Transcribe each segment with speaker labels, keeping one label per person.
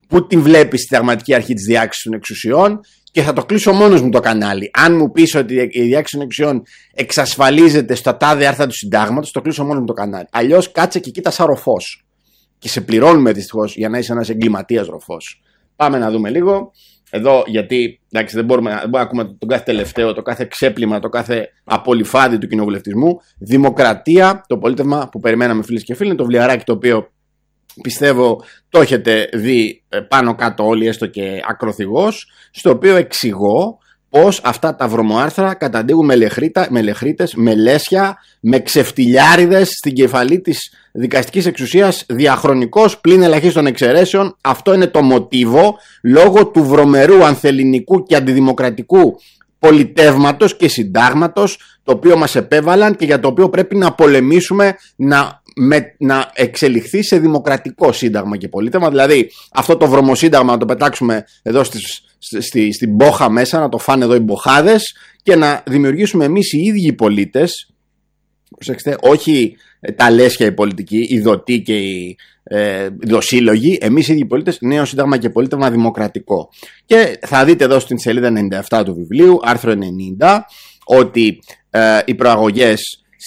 Speaker 1: Πού την βλέπεις στη συνταγματική αρχή της διάκρισης των εξουσιών, και θα το κλείσω μόνος μου το κανάλι. Αν μου πεις ότι η διάκριση των εξουσιών εξασφαλίζεται στα τάδε άρθρα του συντάγματος, το κλείσω μόνος μου το κανάλι. Αλλιώς κάτσε και κοίτα σαν ροφός. Και σε πληρώνουμε δυστυχώς για να είσαι ένας εγκληματίας ροφός. Πάμε να δούμε λίγο. Εδώ, γιατί εντάξει, δεν μπορούμε να ακούμε τον κάθε τελευταίο, το κάθε ξέπλυμα, το κάθε απολυφάδι του κοινοβουλευτισμού. Δημοκρατία, το πολίτευμα που περιμέναμε, φίλες και φίλοι, είναι το βιβλιαράκι το οποίο πιστεύω το έχετε δει πάνω κάτω όλοι, έστω και ακροθυγός, στο οποίο εξηγώ πως αυτά τα βρωμοάρθρα καταντήγουν με λεχρίτες, με λέσια, με ξεφτιλιάριδες στην κεφαλή της δικαστικής εξουσίας διαχρονικώς, πλην ελαχίστων εξαιρέσεων. Αυτό είναι το μοτίβο, λόγω του βρωμερού, ανθελληνικού και αντιδημοκρατικού πολιτεύματος και συντάγματος, το οποίο μας επέβαλαν και για το οποίο πρέπει να πολεμήσουμε να εξελιχθεί σε δημοκρατικό σύνταγμα και πολίτευμα. Δηλαδή αυτό το βρωμοσύνταγμα να το πετάξουμε εδώ στην μπόχα μέσα, να το φάνε εδώ οι μποχάδες και να δημιουργήσουμε εμείς οι ίδιοι οι πολίτες, προσέξτε, όχι τα λέσια οι πολιτικοί, οι δοτοί και οι δοσύλλογοι, εμείς οι ίδιοι οι πολίτες, νέο σύνταγμα και πολίτευμα δημοκρατικό. Και θα δείτε εδώ στην σελίδα 97 του βιβλίου, άρθρο 90, ότι οι προαγωγές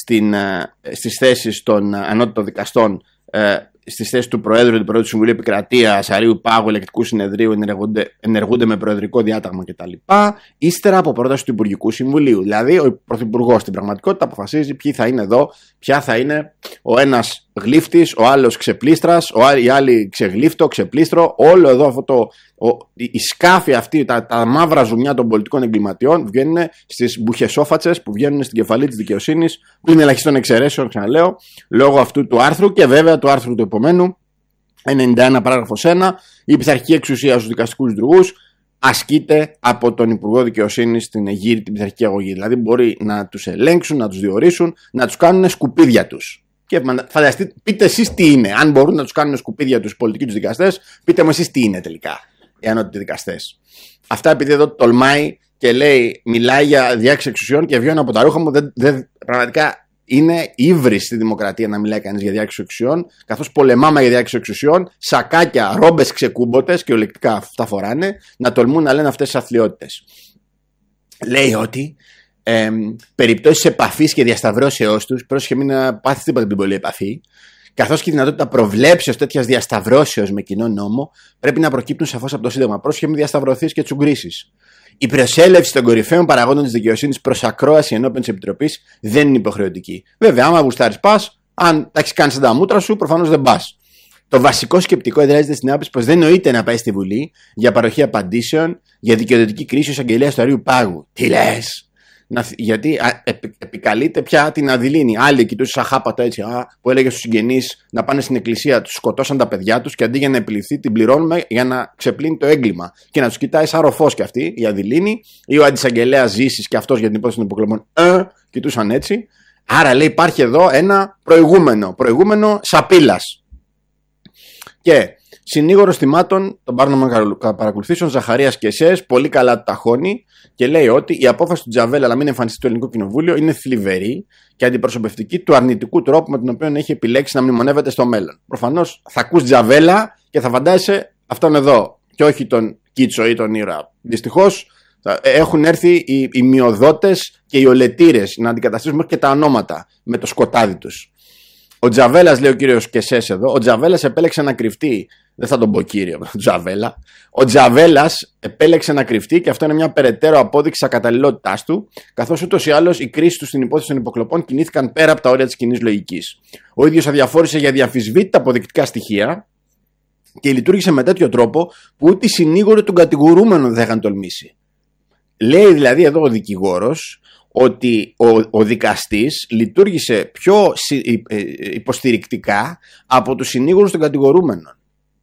Speaker 1: στις θέσεις των ανώτατων δικαστών, στις θέσεις του Προέδρου, του Προέδρου του Συμβουλίου Επικρατείας, Αρείου Πάγου, Ελεκτικού Συνεδρίου ενεργούνται με προεδρικό διάταγμα κτλ. Ύστερα από πρόταση του Υπουργικού Συμβουλίου. Δηλαδή, ο Πρωθυπουργός στην πραγματικότητα αποφασίζει ποιοι θα είναι εδώ, ποια θα είναι ο ένας γλύφτης, ο άλλος ξεπλήστρας, οι άλλοι ξεγλύφτο, ξεπλήστρο. Όλο εδώ αυτό η σκάφη αυτή, τα μαύρα ζουμιά των πολιτικών εγκληματιών βγαίνουν στις μπουχεσόφατσες που βγαίνουν στην κεφαλή της δικαιοσύνης, πλην ελαχίστων εξαιρέσεων, ξαναλέω, λόγω αυτού του άρθρου και βέβαια του άρθρου του επομένου, 91 παράγραφος 1, η πειθαρχική εξουσία στους δικαστικούς λειτουργούς ασκείται από τον Υπουργό Δικαιοσύνης στην εγείρη την πειθαρχική αγωγή. Δηλαδή μπορεί να τους ελέγξουν, να τους διορίσουν, να τους κάνουν σκουπίδια τους. Και φανταστείτε, πείτε εσείς τι είναι. Αν μπορούν να τους κάνουν σκουπίδια τους πολιτικοί τους δικαστές, πείτε μου εσείς τι είναι τελικά οι ανώτατοι δικαστές. Αυτά επειδή εδώ τολμάει και λέει, μιλάει για διάκριση εξουσιών και βιώνει από τα ρούχα μου, πραγματικά είναι ύβρις στη δημοκρατία να μιλάει κανείς για διάκριση εξουσιών, καθώς πολεμάμε για διάκριση εξουσιών, σακάκια, ρόμπες ξεκούμποτες και ολεκτικά αυτά φοράνε, να τολμούν να λένε αυτές τις αθλιότητες. Λέει ότι περιπτώσεις επαφής και διασταυρώσεώς τους, πρόσεχε μην πάθεις τίποτα την πολλή επαφή, καθώς και η δυνατότητα προβλέψεως τέτοιας διασταυρώσεως με κοινό νόμο, πρέπει να προκύπτουν σαφώς από το Σύνταγμα. Πρόσεχε μην διασταυρωθείς και τσουγκρίσεις. Η προσέλευση των κορυφαίων παραγόντων της δικαιοσύνης προς ακρόαση ενώπιον της Επιτροπής δεν είναι υποχρεωτική. Βέβαια, άμα γουστάρεις πας, αν τα έχεις κάνει σαν τα μούτρα σου, προφανώς δεν πας. Το βασικό σκεπτικό εδράζεται στην άποψη πως δεν νοείται να πάει στη Βουλή για παροχή απαντήσεων για δικαιοδοτική κρίση ως αγγελέας του Αρείου Πάγου. Τι λες? Γιατί επικαλείται πια την αδειλίνη. Άλλοι κοιτούσαν σαν χάπατο έτσι, που έλεγε στους συγγενείς να πάνε στην εκκλησία, τους σκοτώσαν τα παιδιά τους και αντί για να επιληθεί την πληρώνουμε για να ξεπλύνει το έγκλημα. Και να τους κοιτάει σαν ροφός κι αυτή η αδειλίνη, ή ο αντισαγγελέας Ζήσης και αυτός για την υπόθεση των υποκλοπών. Κοιτούσαν έτσι. Άρα λέει υπάρχει εδώ ένα προηγούμενο σαπίλας. Και συνήγορος θυμάτων των πάρνων παρακολουθήσεων Ζαχαρίας και Εσές, πολύ καλά τα ταχώνει και λέει ότι η απόφαση του Τζαβέλα να μην εμφανιστεί στο Ελληνικό Κοινοβούλιο είναι θλιβερή και αντιπροσωπευτική του αρνητικού τρόπου με τον οποίο έχει επιλέξει να μνημονεύεται στο μέλλον. Προφανώς θα ακούς Τζαβέλα και θα φαντάζεσαι αυτόν εδώ και όχι τον Κίτσο ή τον Ήρα. Δυστυχώς έχουν έρθει οι μειοδότες και οι ολετήρες να αντικαταστήσουν και τα ονόματα με το σκοτάδι τους. Ο Τζαβέλας, λέει ο κύριος Κεσές εδώ, ο Τζαβέλας επέλεξε να κρυφτεί. Δεν θα τον πω κύριο, Τζαβέλα. Ο Τζαβέλας επέλεξε να κρυφτεί και αυτό είναι μια περαιτέρω απόδειξη ακαταλληλότητάς του, καθώς ούτως ή άλλως οι κρίσεις του στην υπόθεση των υποκλοπών κινήθηκαν πέρα από τα όρια της κοινής λογικής. Ο ίδιος αδιαφόρησε για διαμφισβήτητα αποδεικτικά στοιχεία και λειτουργήσε με τέτοιο τρόπο που ούτε οι συνήγοροι των κατηγορούμενων δεν είχαν τολμήσει. Λέει δηλαδή εδώ ο δικηγόρος ότι ο δικαστής λειτουργήσε πιο υποστηρικτικά από τους συνήγορους των κατηγορούμενων.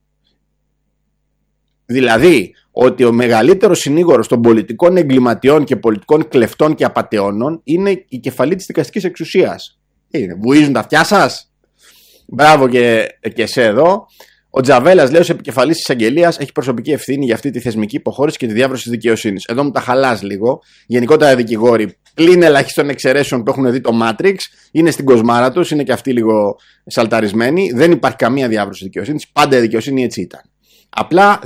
Speaker 1: Δηλαδή ότι ο μεγαλύτερος συνήγορος των πολιτικών εγκληματιών και πολιτικών κλεφτών και απατεώνων είναι η κεφαλή της δικαστικής εξουσίας. Βουίζουν τα αυτιά σας? Μπράβο και σε εδώ. Ο Τζαβέλας, λέει, ως επικεφαλής της εισαγγελίας, έχει προσωπική ευθύνη για αυτή τη θεσμική υποχώρηση και τη διάβρωση της δικαιοσύνης. Εδώ μου τα χαλάς λίγο. Γενικότερα οι δικηγόροι, πλην ελαχίστων εξαιρέσεων που έχουν δει το Matrix, είναι στην κοσμάρα τους, είναι και αυτοί λίγο σαλταρισμένοι. Δεν υπάρχει καμία διάβρωση της δικαιοσύνης. Πάντα η δικαιοσύνη έτσι ήταν. Απλά